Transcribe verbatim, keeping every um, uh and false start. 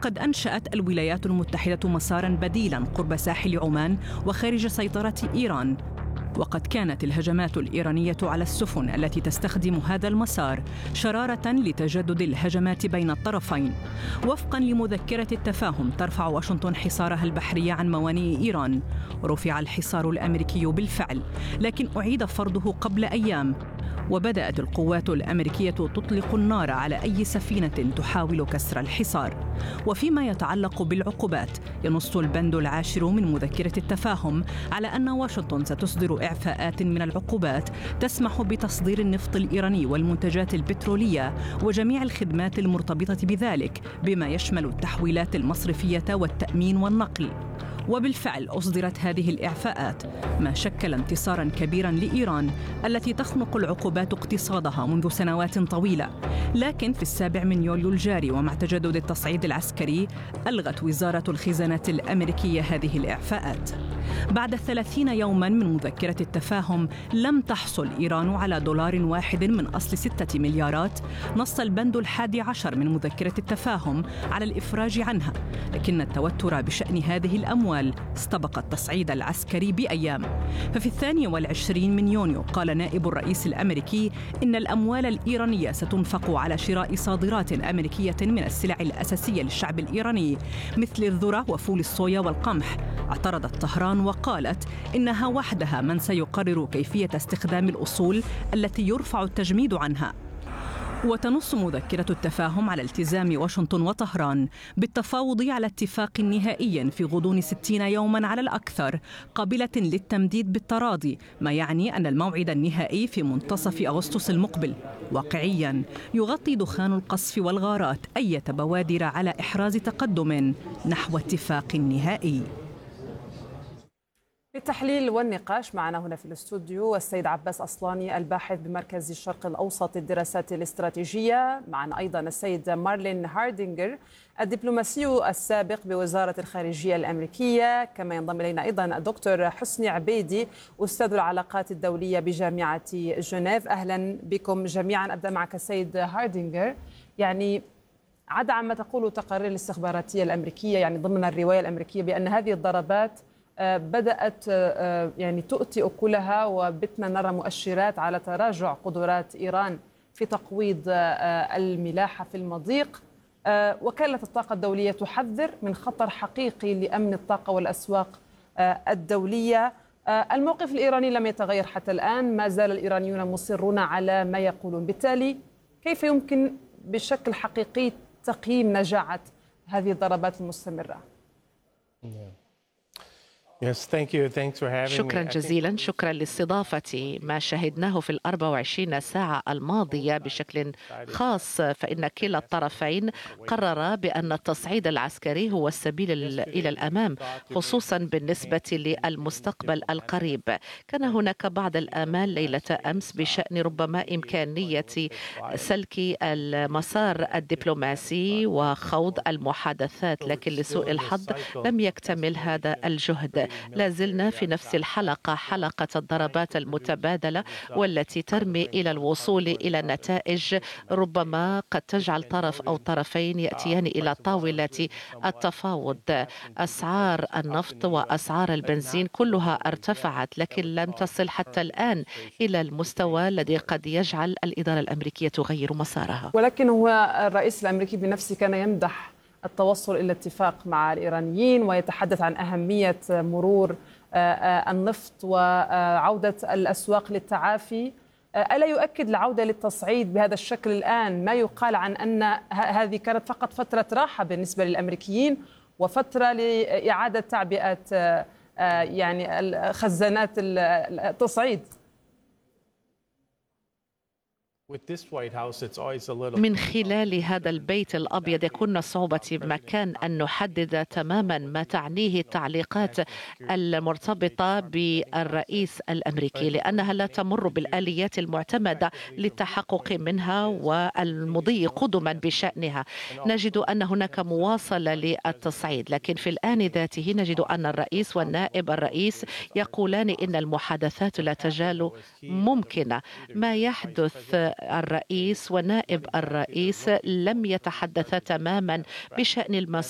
وقد أنشأت الولايات المتحدة مساراً بديلاً قرب ساحل عمان وخارج سيطرة إيران. وقد كانت الهجمات الإيرانية على السفن التي تستخدم هذا المسار شرارة لتجدد الهجمات بين الطرفين. وفقاً لمذكرة التفاهم، ترفع واشنطن حصارها البحري عن موانئ إيران. رفع الحصار الأمريكي بالفعل، لكن أعيد فرضه قبل أيام، وبدأت القوات الأمريكية تطلق النار على أي سفينة تحاول كسر الحصار. وفيما يتعلق بالعقوبات، ينص البند العاشر من مذكرة التفاهم على أن واشنطن ستصدر إعفاءات من العقوبات تسمح بتصدير النفط الإيراني والمنتجات البترولية وجميع الخدمات المرتبطة بذلك، بما يشمل التحويلات المصرفية والتأمين والنقل. وبالفعل أصدرت هذه الإعفاءات، ما شكل انتصاراً كبيراً لإيران التي تخنق العقوبات اقتصادها منذ سنوات طويلة. لكن في السابع من يوليو الجاري ومع تجدد التصعيد العسكري، ألغت وزارة الخزانة الأمريكية هذه الإعفاءات. بعد ثلاثين يوماً من مذكرة التفاهم، لم تحصل إيران على دولار واحد من أصل ستة مليارات. نص البند الحادي عشر من مذكرة التفاهم على الإفراج عنها، لكن التوتر بشأن هذه الأموال استبق التصعيد العسكري بأيام. ففي الثاني والعشرين من يونيو قال نائب الرئيس الأمريكي إن الأموال الإيرانية ستنفق على شراء صادرات أمريكية من السلع الأساسية للشعب الإيراني مثل الذرة وفول الصويا والقمح. اعترضت طهران وقالت إنها وحدها من سيقرر كيفية استخدام الأصول التي يرفع التجميد عنها. وتنص مذكرة التفاهم على التزام واشنطن وطهران بالتفاوض على اتفاق نهائي في غضون ستين يوماً على الأكثر، قابلة للتمديد بالتراضي، ما يعني أن الموعد النهائي في منتصف أغسطس المقبل. واقعياً يغطي دخان القصف والغارات أي بوادر على إحراز تقدم نحو اتفاق نهائي. للتحليل والنقاش معنا هنا في الاستوديو السيد عباس أصلاني الباحث بمركز الشرق الأوسط للدراسات الاستراتيجية. معنا أيضا السيد مارلين هاردينغر الدبلوماسي السابق بوزارة الخارجية الأمريكية. كما ينضم إلينا أيضا الدكتور حسني عبيدي أستاذ العلاقات الدولية بجامعة جنيف. أهلا بكم جميعا. أبدأ معك السيد هاردينغر. يعني عدا عما تقول تقارير الاستخباراتية الأمريكية يعني ضمن الرواية الأمريكية بأن هذه الضربات بدأت يعني تؤتي أكلها، وبتنا نرى مؤشرات على تراجع قدرات إيران في تقويض الملاحة في المضيق. وكالة الطاقة الدولية تحذر من خطر حقيقي لأمن الطاقة والأسواق الدولية. الموقف الإيراني لم يتغير حتى الآن، ما زال الإيرانيون مصرون على ما يقولون. بالتالي كيف يمكن بشكل حقيقي تقييم نجاعة هذه الضربات المستمرة؟ شكرا جزيلا. شكرا لاستضافتي. ما شهدناه في الأربع وعشرين ساعة الماضية بشكل خاص فإن كلا الطرفين قرر بأن التصعيد العسكري هو السبيل إلى الأمام، خصوصا بالنسبة للمستقبل القريب. كان هناك بعض الآمال ليلة أمس بشأن ربما إمكانية سلك المسار الدبلوماسي وخوض المحادثات، لكن لسوء الحظ لم يكتمل هذا الجهد. لازلنا في نفس الحلقة، حلقة الضربات المتبادلة، والتي ترمي إلى الوصول إلى نتائج ربما قد تجعل طرف أو طرفين يأتيان إلى طاولة التفاوض. أسعار النفط وأسعار البنزين كلها ارتفعت، لكن لم تصل حتى الآن إلى المستوى الذي قد يجعل الإدارة الأمريكية تغير مسارها. ولكن هو الرئيس الأمريكي بنفسه كان يمدح التوصل إلى اتفاق مع الإيرانيين ويتحدث عن أهمية مرور النفط وعودة الأسواق للتعافي. ألا يؤكد العودة للتصعيد بهذا الشكل الآن ما يقال عن أن هذه كانت فقط فترة راحة بالنسبة للأمريكيين وفترة لإعادة تعبئة يعني خزانات التصعيد؟ من خلال هذا البيت الأبيض يكون صعوبة بمكان أن نحدد تماما ما تعنيه التعليقات المرتبطة بالرئيس الأمريكي، لأنها لا تمر بالآليات المعتمدة للتحقق منها والمضي قدما بشأنها. نجد أن هناك مواصلة للتصعيد، لكن في الآن ذاته نجد أن الرئيس والنائب الرئيس يقولان إن المحادثات لا تزال ممكنة. ما يحدث الرئيس ونائب الرئيس لم يتحدثا تماما بشأن المسار